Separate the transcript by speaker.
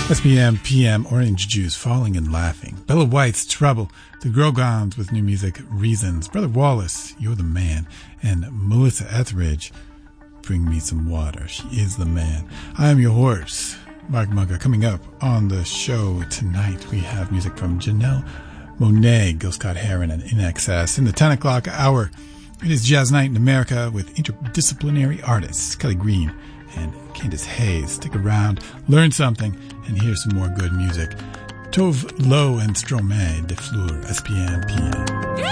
Speaker 1: SPM PM, Orange Juice, Falling and Laughing. Bella White's Trouble. The Grogons with new music, Reasons. Brother Wallace, You're the Man. And Melissa Etheridge, Bring Me Some Water. She is the man. I am your horse, Mark Mugga. Coming up on the show tonight, we have music from Janelle Monáe, Gil Scott-Heron, and In Excess. In the 10 o'clock hour, it is Jazz Night in America with interdisciplinary artists Kelly Green and Candace Hayes. Stick around, learn something, and hear some more good music. Tove Lo and Stromae de Fleur, SPM PM.